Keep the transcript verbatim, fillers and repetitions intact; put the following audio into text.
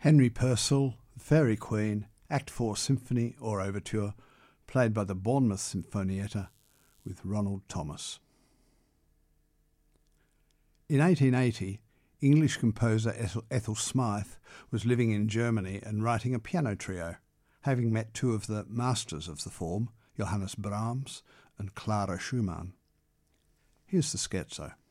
Henry Purcell, Fairy Queen, Act four Symphony or Overture, played by the Bournemouth Sinfonietta with Ronald Thomas. In eighteen eighty, English composer Ethel, Ethel Smythe was living in Germany and writing a piano trio, having met two of the masters of the form, Johannes Brahms and Clara Schumann. Here's the scherzo.